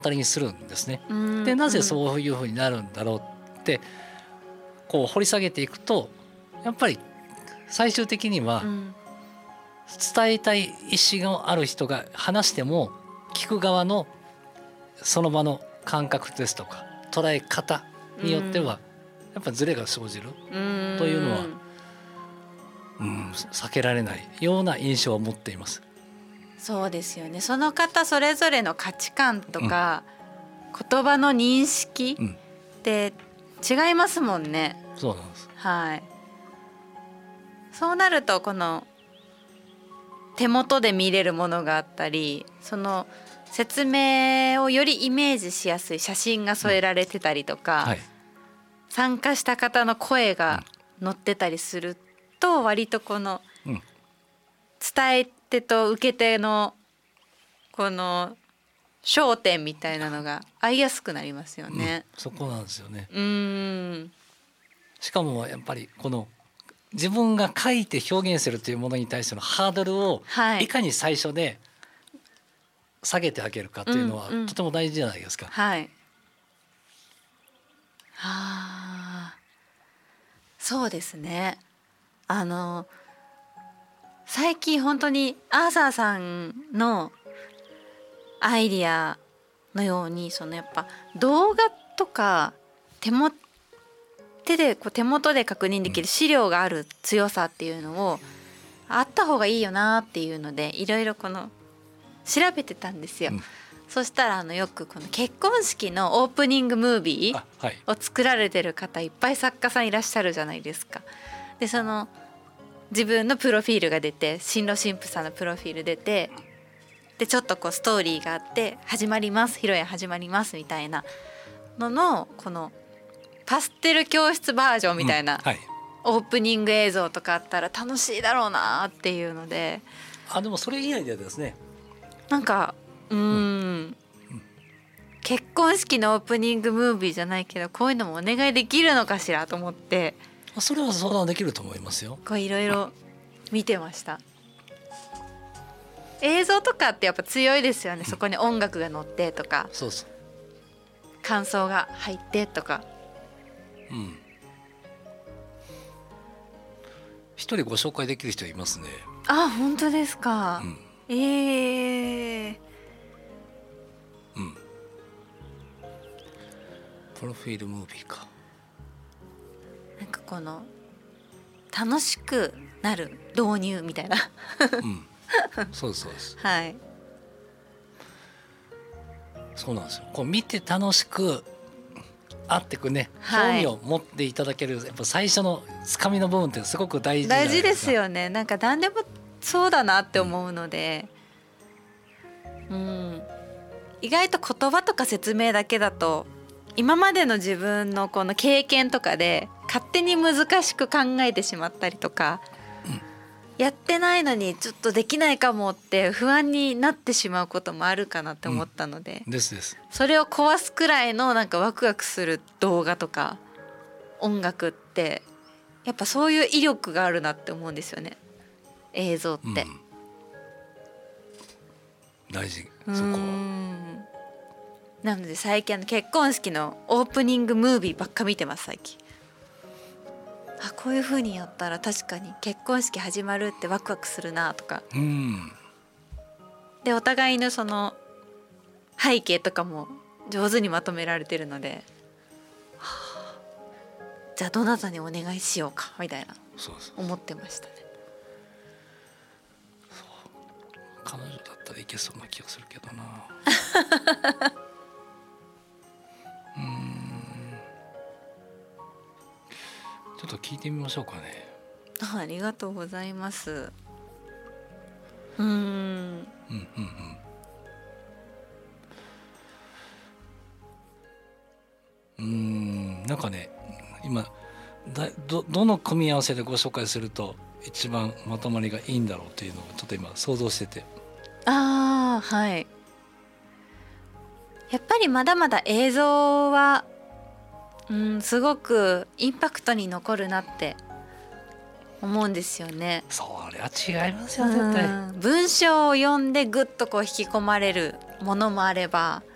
たりにするんですね。でなぜそういうふうになるんだろうってこう掘り下げていくと、やっぱり最終的には伝えたい意思がある人が話しても聞く側のその場の感覚ですとか捉え方によってはやっぱりズレが生じるというのは避けられないような印象を持っています。 そうですよね。その方それぞれの価値観とか、言葉の認識って違いますもんね。 そうなんです。 はい。そうなるとこの手元で見れるものがあったり、その説明をよりイメージしやすい写真が添えられてたりとか、参加した方の声が載ってたりすると割とこの伝え手と受け手のこの焦点みたいなのが合いやすくなりますよね。 そこなんですよね。しかもやっぱりこの自分が書いて表現するというものに対してのハードルをいかに最初で下げてあげるかというのはとても大事じゃないですか。 そうですね。最近本当にアーサーさんのアイディアのようにそのやっぱ動画とか手元で確認できる資料がある強さっていうのをあった方がいいよなっていうのでいろいろこの調べてたんですよ。そしたらよくこの結婚式のオープニングムービーを作られてる方いっぱい作家さんいらっしゃるじゃないですか。でその自分のプロフィールが出て新郎新婦さんのプロフィール出てでちょっとこうストーリーがあって始まります披露宴始まりますみたいなののこのパステル教室バージョンみたいなオープニング映像とかあったら楽しいだろうなっていうのででもそれいいアイデアですね。 なんか結婚式のオープニングムービーじゃないけどこういうのもお願いできるのかしらと思ってそれは相談できると思いますよ。 こういろいろ見てました。映像とかってやっぱ強いですよね。そこに音楽が乗ってとか感想が入ってとか。 一人ご紹介できる人いますね。 本当ですか。 プロフィールムービーか。 なんかこの楽しくなる導入みたいなそうですそうです。そうなんですよ。こう見て楽しくあってくね、興味を持っていただけるやっぱ最初のつかみの部分ってすごく大事じゃないですか。 大事ですよね。なんか何でもそうだなって思うので、意外と言葉とか説明だけだと今までの自分のこの経験とかで勝手に難しく考えてしまったりとか、やってないのにちょっとできないかもって不安になってしまうこともあるかなって思ったので、それを壊すくらいのなんかワクワクする動画とか音楽ってやっぱそういう威力があるなって思うんですよね。映像って、 大事そこなので最近結婚式のオープニングムービーばっか見てます最近。こういう風にやったら確かに結婚式始まるってワクワクするなとか、でお互いのその背景とかも上手にまとめられてるので、じゃあどなたにお願いしようかみたいな思ってましたね。 彼女だったらいけそうな気がするけどなちょっと聞いてみましょうかね。 ありがとうございます。 なんかね今どの組み合わせでご紹介すると一番まとまりがいいんだろうというのをちょっと今想像してて。 やっぱりまだまだ映像はすごくインパクトに残るなって思うんですよね。 それは違いますよ絶対。 文章を読んでぐっとこう引き込まれるものもあれば